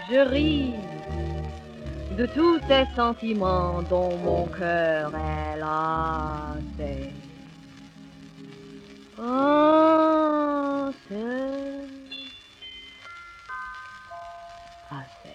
Je ris de tous ces sentiments dont mon cœur est lassé. Oh, c'est assez.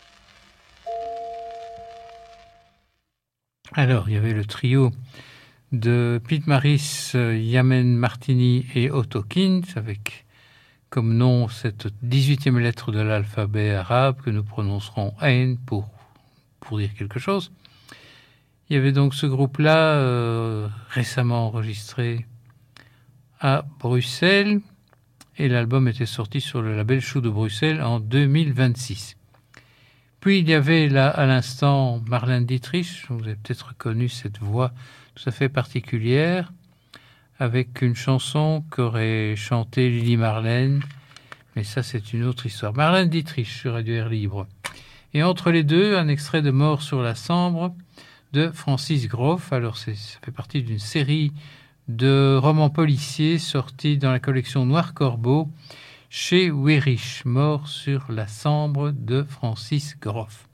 Alors, il y avait le trio de Pete Maris, Yamen Martini et Otto Kint, avec comme nom cette 18e lettre de l'alphabet arabe que nous prononcerons Ain pour dire quelque chose. Il y avait donc ce groupe-là, récemment enregistré à Bruxelles, et l'album était sorti sur le label Chou de Bruxelles en 2026. Puis il y avait là à l'instant Marlène Dietrich, vous avez peut-être reconnu cette voix tout à fait particulière, avec une chanson qu'aurait chantée Lily Marlène, mais ça c'est une autre histoire. Marlène Dietrich sur Radio Air Libre. Et entre les deux, un extrait de Mort sur la Sambre de Francis Groff. Alors ça fait partie d'une série de romans policiers sortis dans la collection Noir Corbeau chez Weyrich, Mort sur la Sambre de Francis Groff.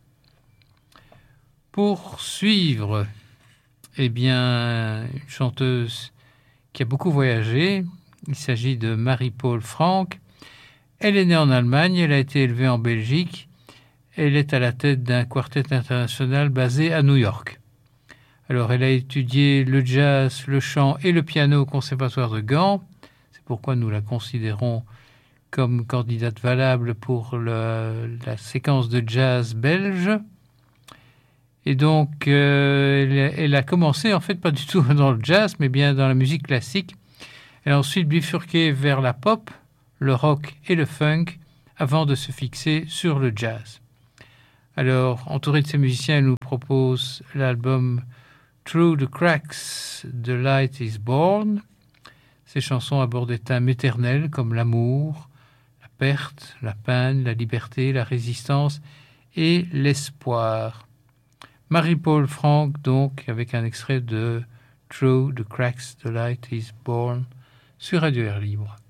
Pour suivre, eh bien, une chanteuse qui a beaucoup voyagé, il s'agit de Marie-Paul Franck. Elle est née en Allemagne, elle a été élevée en Belgique, elle est à la tête d'un quartet international basé à New York. Alors, elle a étudié le jazz, le chant et le piano au Conservatoire de Gand. C'est pourquoi nous la considérons comme candidate valable pour la séquence de jazz belge. Et donc, elle a commencé, en fait, pas du tout dans le jazz, mais bien dans la musique classique. Elle a ensuite bifurqué vers la pop, le rock et le funk, avant de se fixer sur le jazz. Alors, entourée de ces musiciens, elle nous propose l'album Through the Cracks, The Light is Born. Ces chansons abordent des thèmes éternels comme l'amour, la perte, la peine, la liberté, la résistance et l'espoir. Marie-Paul Franck, donc, avec un extrait de Through the Cracks, The Light is Born, sur Radio Air Libre.